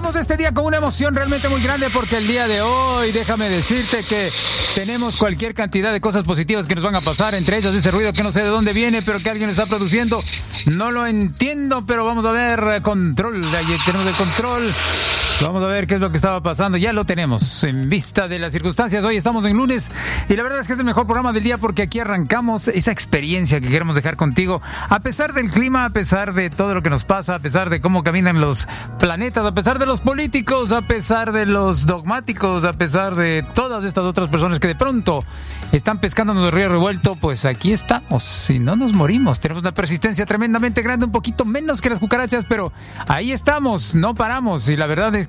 Arrancamos este día con una emoción realmente muy grande porque el día de hoy, déjame decirte que tenemos cualquier cantidad de cosas positivas que nos van a pasar, entre ellas ese ruido que no sé de dónde viene, pero que alguien está produciendo. No lo entiendo, pero vamos a ver, control, ahí tenemos el control. Vamos a ver qué es lo que estaba pasando. Ya lo tenemos en vista de las circunstancias. Hoy estamos en lunes y la verdad es que es el mejor programa del día porque aquí arrancamos esa experiencia que queremos dejar contigo. A pesar del clima, a pesar de todo lo que nos pasa, a pesar de cómo caminan los planetas, a pesar de los políticos, a pesar de los dogmáticos, a pesar de todas estas otras personas que de pronto están pescándonos el río revuelto, pues aquí estamos. Si no nos morimos, tenemos una persistencia tremendamente grande, un poquito menos que las cucarachas, pero ahí estamos, no paramos y la verdad es